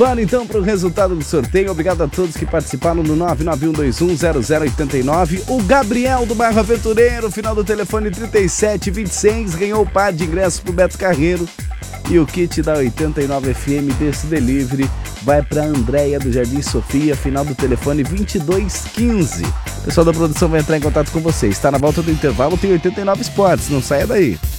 Bora então para o resultado do sorteio. Obrigado a todos que participaram do 991210089. O Gabriel do bairro Aventureiro, final do telefone 3726, ganhou o par de ingressos pro Beto Carreiro. E o kit da 89 FM desse delivery vai para a Andréia do Jardim Sofia, final do telefone 2215. O pessoal da produção vai entrar em contato com você. Está na volta do intervalo, tem 89 Esportes, não saia daí.